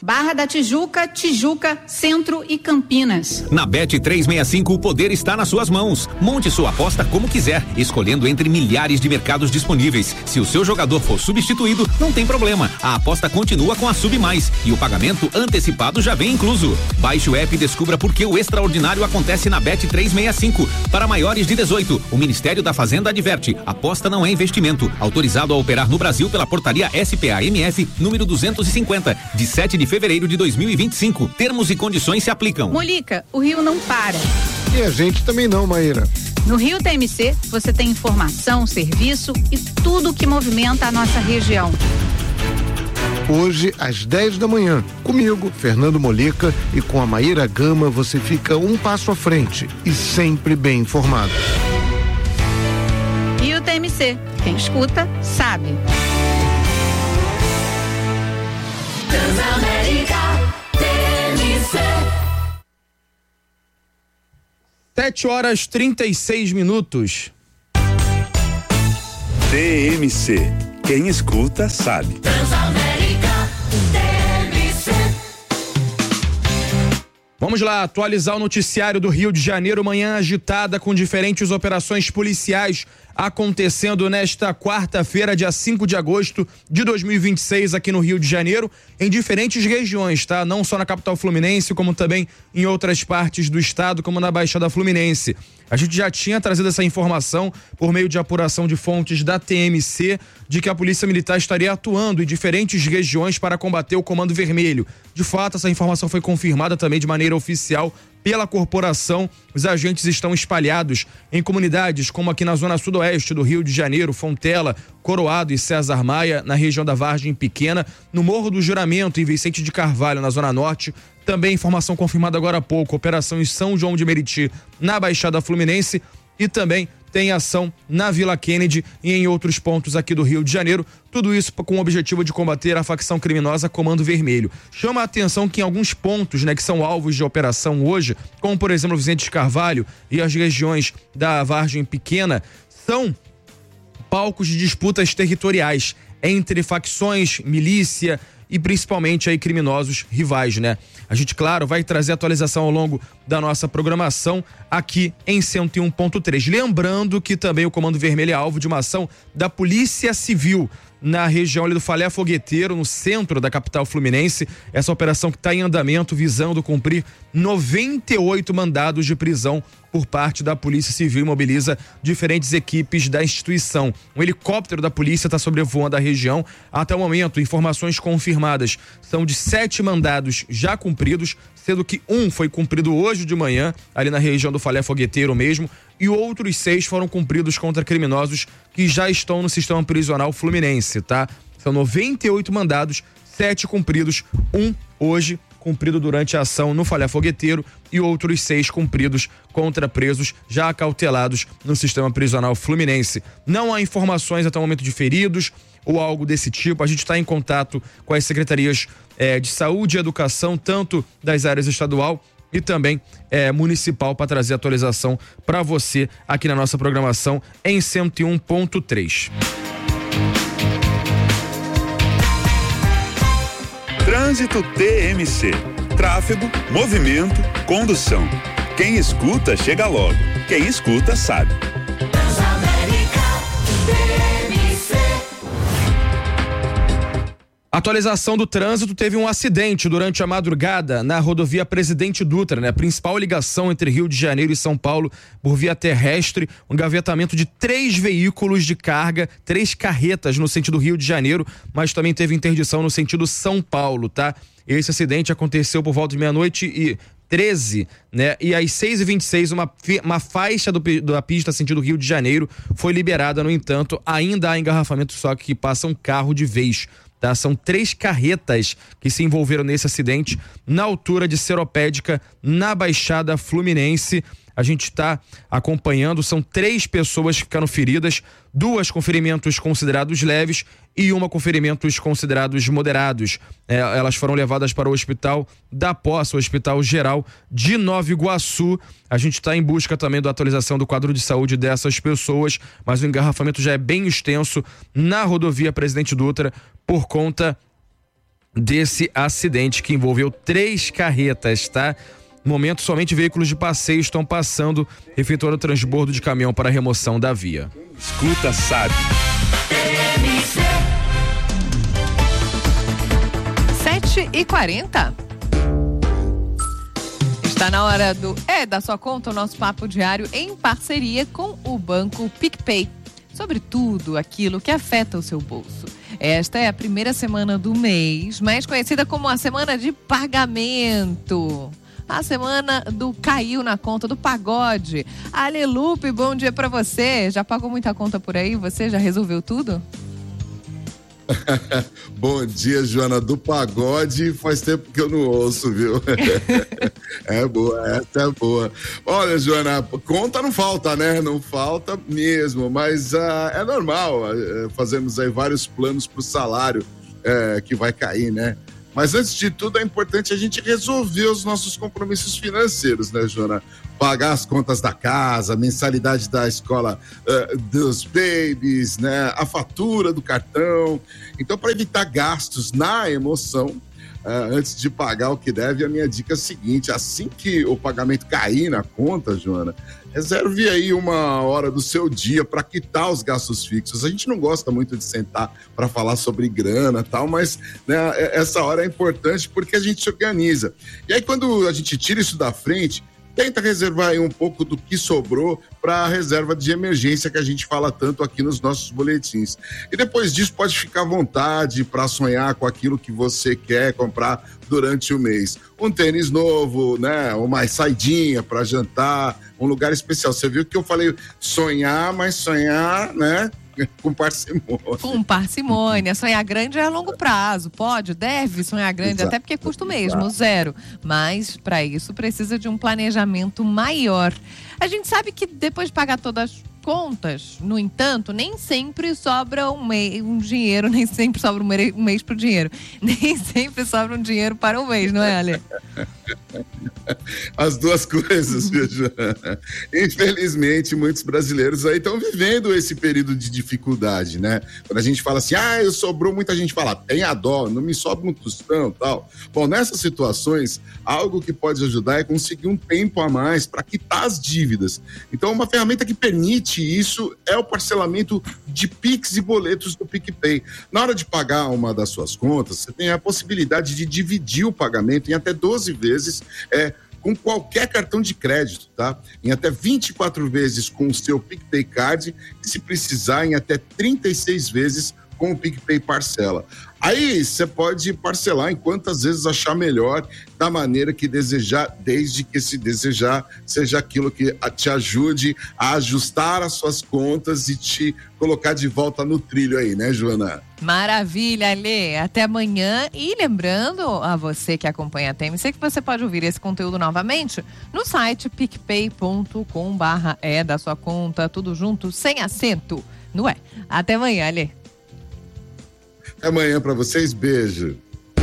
Barra da Tijuca, Tijuca, Centro e Campinas. Na Bet365 o poder está nas suas mãos. Monte sua aposta como quiser, escolhendo entre milhares de mercados disponíveis. Se o seu jogador for substituído, não tem problema. A aposta continua com a Sub Mais e o pagamento antecipado já vem incluso. Baixe o app e descubra por que o extraordinário acontece na Bet365. Para maiores de 18, o Ministério da Fazenda adverte: aposta não é investimento. Autorizado a operar no Brasil pela portaria SPA-MF número 250, de 7 de fevereiro de 2025. Termos e condições se aplicam. Molica, o Rio não para. E a gente também não, Maíra. No Rio TMC, você tem informação, serviço e tudo que movimenta a nossa região. Hoje, às 10 da manhã, comigo, Fernando Molica, e com a Maíra Gama, você fica um passo à frente e sempre bem informado. Rio TMC, quem escuta, sabe. Transamérica TMC. 7h36. TMC, quem escuta sabe. Transamérica TMC. Vamos lá, atualizar o noticiário do Rio de Janeiro, manhã agitada com diferentes operações policiais acontecendo nesta quarta-feira, dia 5 de agosto de 2026, aqui no Rio de Janeiro, em diferentes regiões, tá? Não só na capital fluminense, como também em outras partes do estado, como na Baixada Fluminense. A gente já tinha trazido essa informação por meio de apuração de fontes da TMC, de que a Polícia Militar estaria atuando em diferentes regiões para combater o Comando Vermelho. De fato, essa informação foi confirmada também de maneira oficial pela corporação. Os agentes estão espalhados em comunidades como aqui na zona sudoeste do Rio de Janeiro, Fontela, Coroado e César Maia, na região da Vargem Pequena, no Morro do Juramento, em Vicente de Carvalho, na zona norte. Também informação confirmada agora há pouco, operação em São João de Meriti, na Baixada Fluminense, e também tem ação na Vila Kennedy e em outros pontos aqui do Rio de Janeiro. Tudo isso com o objetivo de combater a facção criminosa Comando Vermelho. Chama a atenção que em alguns pontos, que são alvos de operação hoje, como por exemplo Vicente de Carvalho e as regiões da Vargem Pequena, são palcos de disputas territoriais entre facções, milícia e principalmente aí criminosos rivais, A gente, claro, vai trazer atualização ao longo da nossa programação aqui em 101.3. Lembrando que também o Comando Vermelho é alvo de uma ação da Polícia Civil na região ali do Falé Fogueteiro, no centro da capital fluminense. Essa operação que está em andamento, visando cumprir 98 mandados de prisão por parte da Polícia Civil, mobiliza diferentes equipes da instituição. Um helicóptero da polícia está sobrevoando a região. Até o momento, informações confirmadas são de 7 mandados já cumpridos, sendo que um foi cumprido hoje de manhã, ali na região do Falé Fogueteiro mesmo, e outros 6 foram cumpridos contra criminosos que já estão no sistema prisional fluminense, tá? São 98 mandados, 7 cumpridos, um hoje cumprido durante a ação no Falé Fogueteiro e outros 6 cumpridos contra presos já acautelados no sistema prisional fluminense. Não há informações até o momento de feridos ou algo desse tipo. A gente está em contato com as secretarias de saúde e educação, tanto das áreas estadual e também municipal, para trazer atualização para você aqui na nossa programação em 101.3. Trânsito TMC. Tráfego, movimento, condução. Quem escuta, chega logo. Quem escuta, sabe. Transamérica TMC. Atualização do trânsito: teve um acidente durante a madrugada na rodovia Presidente Dutra, a principal ligação entre Rio de Janeiro e São Paulo por via terrestre. Um engavetamento de 3 veículos de carga, 3 carretas no sentido Rio de Janeiro, mas também teve interdição no sentido São Paulo, tá? Esse acidente aconteceu por volta de 00:13, E às 6h26, uma faixa da pista sentido Rio de Janeiro foi liberada. No entanto, ainda há engarrafamento, só que passa um carro de vez. Tá? São 3 carretas que se envolveram nesse acidente na altura de Seropédica, na Baixada Fluminense. A gente está acompanhando, são 3 pessoas que ficaram feridas, 2 com ferimentos considerados leves e 1 com ferimentos considerados moderados. Elas foram levadas para o Hospital da Poça, o Hospital Geral de Nova Iguaçu. A gente está em busca também da atualização do quadro de saúde dessas pessoas, mas o engarrafamento já é bem extenso na rodovia Presidente Dutra por conta desse acidente que envolveu 3 carretas, tá? No momento, somente veículos de passeio estão passando, efetuando o transbordo de caminhão para a remoção da via. Escuta, sabe. 7h40. Está na hora do da sua conta, o nosso papo diário em parceria com o Banco PicPay. Sobre tudo aquilo que afeta o seu bolso. Esta é a primeira semana do mês, mais conhecida como a semana de pagamento. A semana do caiu na conta do pagode. Alelupe, bom dia pra você. Já pagou muita conta por aí? Você já resolveu tudo? Bom dia, Joana. Do pagode faz tempo que eu não ouço, viu? É boa, essa é boa. Olha, Joana, conta não falta, né? Não falta mesmo, mas é normal fazermos aí vários planos pro salário que vai cair, né? Mas antes de tudo é importante a gente resolver os nossos compromissos financeiros, né, Joana? Pagar as contas da casa, a mensalidade da escola dos babies, né? A fatura do cartão. Então, para evitar gastos na emoção, antes de pagar o que deve, a minha dica é a seguinte: assim que o pagamento cair na conta, Joana, reserve aí uma hora do seu dia para quitar os gastos fixos. A gente não gosta muito de sentar para falar sobre grana e tal, mas né, essa hora é importante porque a gente se organiza. E aí, quando a gente tira isso da frente, tenta reservar aí um pouco do que sobrou para a reserva de emergência que a gente fala tanto aqui nos nossos boletins. E depois disso pode ficar à vontade para sonhar com aquilo que você quer comprar durante o mês. Um tênis novo, né? Uma saidinha para jantar, um lugar especial. Você viu que eu falei sonhar, mas sonhar, né? Com parcimônia. Com parcimônia. Sonhar grande é a longo prazo. deve sonhar grande, até porque custa o mesmo, 0. Mas, para isso, precisa de um planejamento maior. A gente sabe que depois de pagar todas as contas, no entanto, nem sempre sobra um dinheiro, nem sempre sobra um mês para o dinheiro. Nem sempre sobra um dinheiro para o mês, não é, Ale? As duas coisas, viu, Joana? Infelizmente, muitos brasileiros aí estão vivendo esse período de dificuldade, né? Quando a gente fala assim, sobrou, muita gente fala, tenha dó, não me sobra um tostão e tal. Bom, nessas situações, algo que pode ajudar é conseguir um tempo a mais para quitar as dívidas. Então, uma ferramenta que permite isso é o parcelamento de Pix e boletos do PicPay. Na hora de pagar uma das suas contas, você tem a possibilidade de dividir o pagamento em até 12 vezes, com qualquer cartão de crédito, tá? Em até 24 vezes com o seu PicPay Card e, se precisar, em até 36 vezes com o PicPay Parcela. Aí você pode parcelar em quantas vezes achar melhor, da maneira que desejar, desde que esse desejar seja aquilo que te ajude a ajustar as suas contas e te colocar de volta no trilho aí, né, Joana? Maravilha, Alê. Até amanhã. E lembrando a você que acompanha a TMC que você pode ouvir esse conteúdo novamente no site picpay.com/da sua conta, tudo junto, sem acento, não é? Até amanhã, Alê. Até amanhã para vocês, beijo.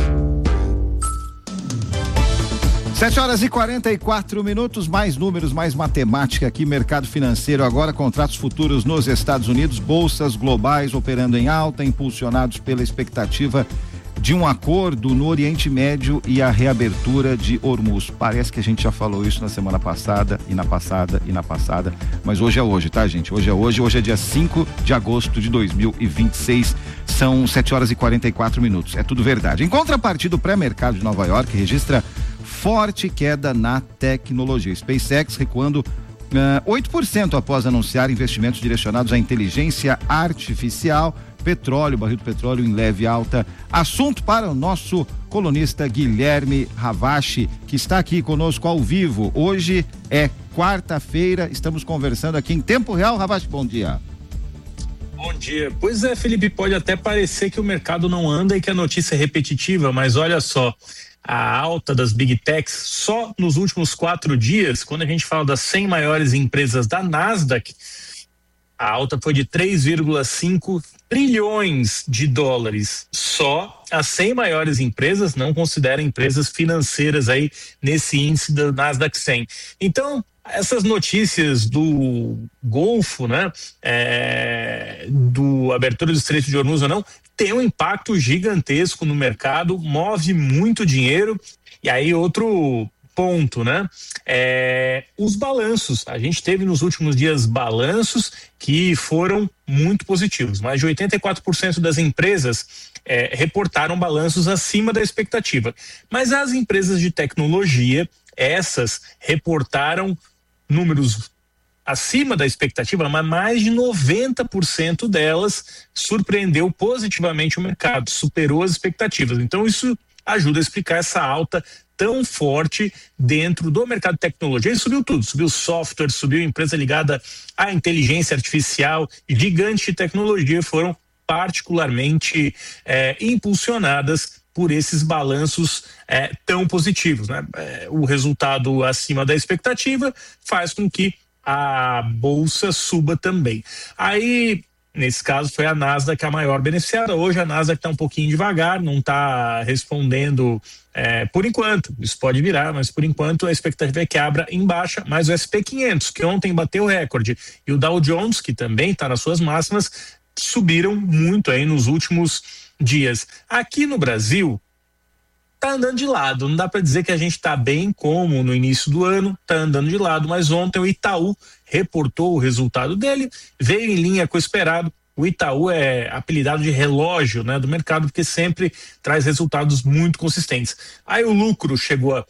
7h44, mais números, mais matemática aqui, mercado financeiro agora, contratos futuros nos Estados Unidos, bolsas globais operando em alta, impulsionados pela expectativa de um acordo no Oriente Médio e a reabertura de Hormuz. Parece que a gente já falou isso na semana passada, e na passada, mas hoje é hoje, tá, gente? Hoje é dia 5 de agosto de 2026, são 7h44, é tudo verdade. Em contrapartida, o pré-mercado de Nova York registra forte queda na tecnologia. SpaceX recuando 8% após anunciar investimentos direcionados à inteligência artificial. Barril do petróleo em leve alta. Assunto para o nosso colunista Guilherme Ravache, que está aqui conosco ao vivo. Hoje é quarta-feira, estamos conversando aqui em tempo real. Ravache, bom dia. Bom dia. Pois é, Felipe, pode até parecer que o mercado não anda e que a notícia é repetitiva, mas olha só, a alta das Big Techs só nos últimos 4 dias, quando a gente fala das 100 maiores empresas da Nasdaq, a alta foi de 3,5 trilhões de dólares. Só as 100 maiores empresas, não considera empresas financeiras aí nesse índice da Nasdaq 100. Então, Essas notícias do Golfo, né, do abertura do Estreito de Hormuz ou não, tem um impacto gigantesco no mercado, move muito dinheiro. E aí outro ponto, né? Os balanços. A gente teve nos últimos dias balanços que foram muito positivos. Mais de 84% das empresas reportaram balanços acima da expectativa. Mas as empresas de tecnologia, essas reportaram números acima da expectativa, mas mais de 90% delas surpreendeu positivamente o mercado, superou as expectativas. Então isso ajuda a explicar essa alta tão forte dentro do mercado de tecnologia. E subiu tudo, subiu software, subiu empresa ligada à inteligência artificial, gigante de tecnologia foram particularmente impulsionadas por esses balanços tão positivos, né? O resultado acima da expectativa faz com que a bolsa suba também. Aí, nesse caso, foi a Nasdaq a maior beneficiada. Hoje a Nasdaq está um pouquinho devagar, não está respondendo por enquanto. Isso pode virar, mas por enquanto a expectativa é que abra em baixa, mas o SP 500, que ontem bateu o recorde, e o Dow Jones, que também está nas suas máximas, subiram muito aí nos últimos dias. Aqui no Brasil, tá andando de lado, não dá para dizer que a gente tá bem como no início do ano, tá andando de lado, mas ontem o Itaú reportou o resultado dele, veio em linha com o esperado. O Itaú é apelidado de relógio, né, do mercado, porque sempre traz resultados muito consistentes. Aí o lucro chegou a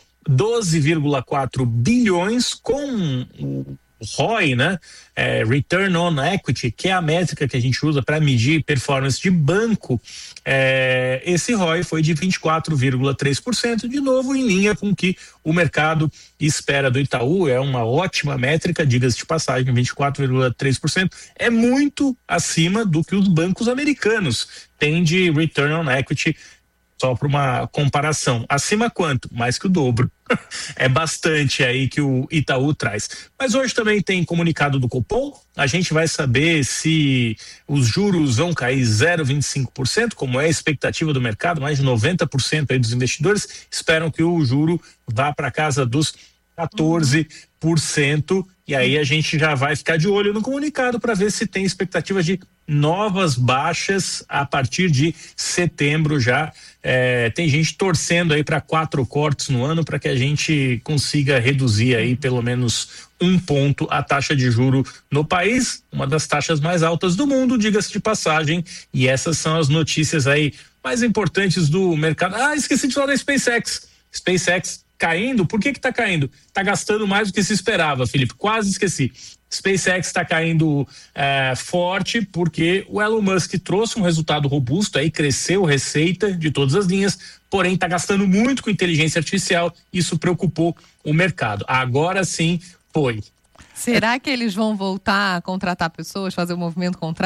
12,4 bilhões com o ROI, né? Return on Equity, que é a métrica que a gente usa para medir performance de banco. Esse ROI foi de 24,3%, de novo em linha com o que o mercado espera do Itaú. É uma ótima métrica, diga-se de passagem, 24,3%. É muito acima do que os bancos americanos têm de Return on Equity. Só para uma comparação. Acima quanto? Mais que o dobro. É bastante aí que o Itaú traz. Mas hoje também tem comunicado do Copom. A gente vai saber se os juros vão cair 0,25%, como é a expectativa do mercado. Mais de 90% aí dos investidores esperam que o juro vá para casa dos 14%. E aí a gente já vai ficar de olho no comunicado para ver se tem expectativas de novas baixas a partir de setembro já. Tem gente torcendo aí para 4 cortes no ano para que a gente consiga reduzir aí pelo menos 1 ponto a taxa de juro no país, uma das taxas mais altas do mundo, diga-se de passagem. E essas são as notícias aí mais importantes do mercado. Esqueci de falar da SpaceX. SpaceX caindo, por que tá caindo? Tá gastando mais do que se esperava, Felipe, quase esqueci. SpaceX está caindo forte porque o Elon Musk trouxe um resultado robusto, aí cresceu receita de todas as linhas, porém está gastando muito com inteligência artificial, isso preocupou o mercado. Agora sim foi. Será que eles vão voltar a contratar pessoas, fazer o movimento contrário?